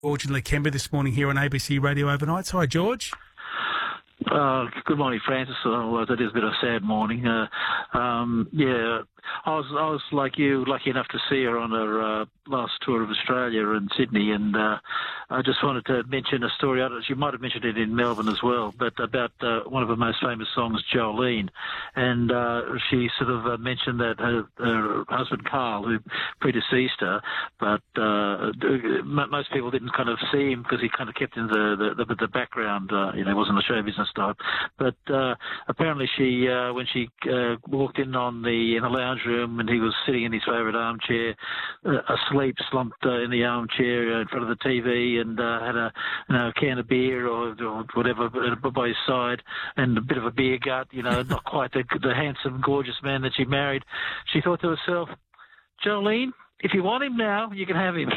George and Lakemba this morning here on ABC Radio Overnights. Hi, George. Good morning, Francis. Well, that is a bit of a sad morning. I was like you, lucky enough to see her on her last tour of Australia in Sydney, and I just wanted to mention a story. She might have mentioned it in Melbourne as well, but about one of her most famous songs, Jolene, and she sort of mentioned that her husband Carl, who predeceased her, but most people didn't kind of see him because he kind of kept in the background. Wasn't a show business type, but apparently she when she walked in the lounge room, and he was sitting in his favourite armchair, asleep, slumped in the armchair in front of the TV, and had a can of beer or whatever by his side, and a bit of a beer gut. Not quite the handsome, gorgeous man that she married. She thought to herself, Jolene, if you want him now, you can have him.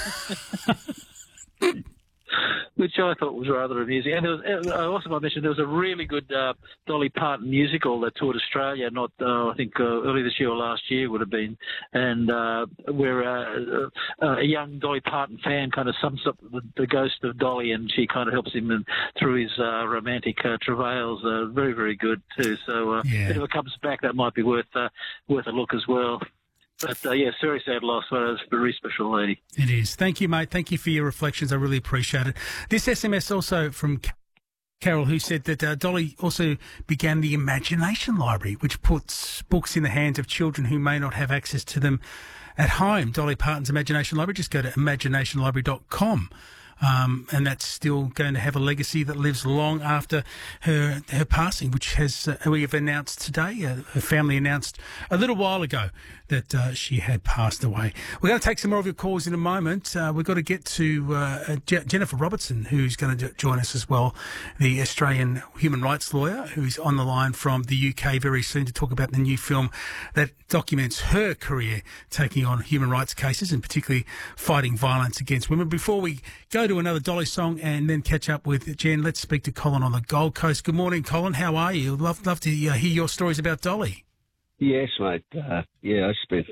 Which I thought was rather amusing. And I also might mention there was a really good Dolly Parton musical that toured Australia, I think early this year or last year would have been, and where a young Dolly Parton fan kind of sums up the ghost of Dolly, and she kind of helps him through his romantic travails. Very, very good too. So if it ever comes back, that might be worth a look as well. But, very sad loss. Well, it's a very special lady. It is. Thank you, mate. Thank you for your reflections. I really appreciate it. This SMS also from Carol, who said that Dolly also began the Imagination Library, which puts books in the hands of children who may not have access to them at home. Dolly Parton's Imagination Library, just go to imaginationlibrary.com. And that's still going to have a legacy that lives long after her passing, which we have announced today. Her family announced a little while ago that she had passed away. We're going to take some more of your calls in a moment. We've got to get to Jennifer Robertson, who's going to join us as well, the Australian human rights lawyer, who's on the line from the UK very soon to talk about the new film that documents her career taking on human rights cases and particularly fighting violence against women. Before we go to another Dolly song and then catch up with Jen, let's speak to Colin on the Gold Coast. Good morning, Colin. How are you? Love to hear your stories about Dolly. Yes, mate. I spent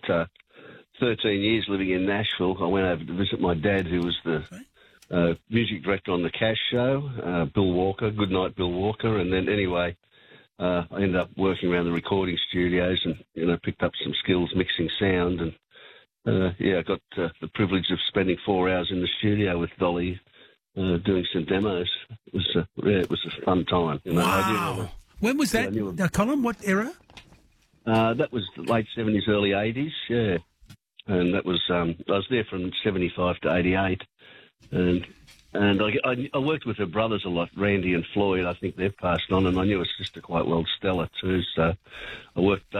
13 years living in Nashville. I went over to visit my dad, who was the music director on The Cash Show, Bill Walker, Goodnight Bill Walker. And then anyway, I ended up working around the recording studios and, picked up some skills mixing sound. And, I got the privilege of spending 4 hours in the studio with Dolly doing some demos. It was a fun time. Wow. When was that, Colin? What era? That was the late 70s, early 80s, yeah. And that was, I was there from 75 to 88. And I worked with her brothers a lot, Randy and Floyd. I think they've passed on, and I knew her sister quite well, Stella, too. So I worked,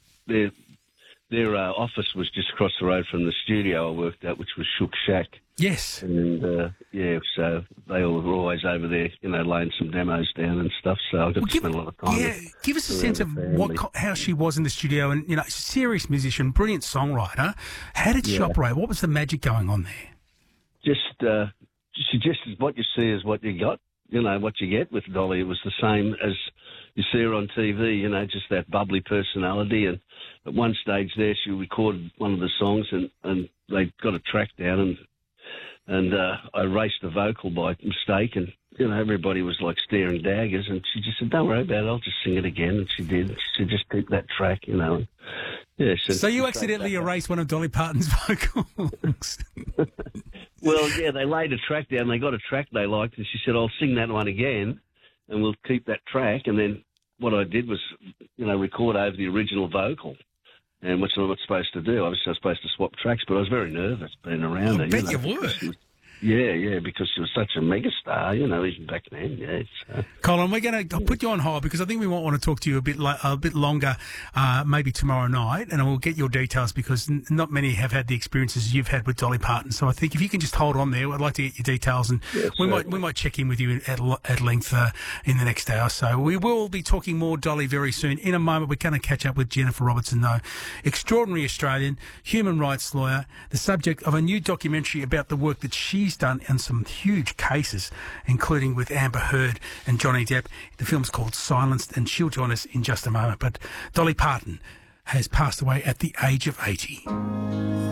their office was just across the road from the studio I worked at, which was Shook Shack. Yes. And, so they all were always over there, laying some demos down and stuff. So I got to spend a lot of time give us a sense of how she was in the studio. And, serious musician, brilliant songwriter. How did she operate? What was the magic going on there? Just what you see is what you got. What you get with Dolly. It was the same as you see her on TV, just that bubbly personality. And at one stage there, she recorded one of the songs and they got a track down and I erased the vocal by mistake, and everybody was like staring daggers, and she just said, "Don't worry about it, I'll just sing it again." And she did. She said, "Just keep that track, And, so you accidentally erased one of Dolly Parton's vocals? Well, they laid a track down. They got a track they liked, and she said, "I'll sing that one again, and we'll keep that track." And then what I did was, record over the original vocal. And which I'm not supposed to do. I was supposed to swap tracks, but I was very nervous being around her. I bet you were. Because she was such a megastar, even back then. Colin, we're going to put you on hold because I think we might want to talk to you a bit longer, maybe tomorrow night, and we'll get your details because not many have had the experiences you've had with Dolly Parton. So I think if you can just hold on there, I'd like to get your details, and we might check in with you at length in the next day or so. We will be talking more Dolly very soon. In a moment, we're going to catch up with Jennifer Robertson, though, extraordinary Australian human rights lawyer, the subject of a new documentary about the work that she's done in some huge cases, including with Amber Heard and Johnny Depp. The film's called Silenced, and she'll join us in just a moment. But Dolly Parton has passed away at the age of 80.